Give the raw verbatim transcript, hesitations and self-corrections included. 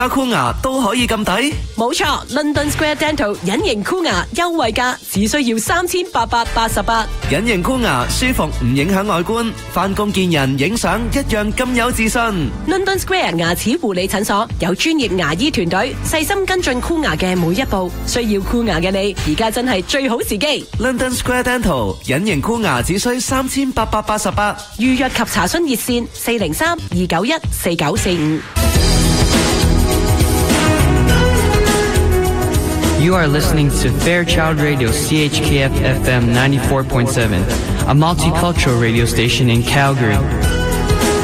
箍牙都可以咁抵？ 冇錯 ，London Square Dental 隱形箍牙優惠價只需要三千八百八十八。 隱形箍牙舒服唔影響外觀，返工見人影相一樣咁有自信。 London Square 牙齒護理診所有專業牙醫團隊，細心跟進箍牙嘅每一步。需要箍牙嘅你，而家真係最好時機。 London Square Dental 隱形箍牙只需三千八百八十八。 預約及查詢熱線四零三二九一四九四五。 You are listening to Fairchild Radio C H K F F M ninety-four point seven, a multicultural radio station in Calgary.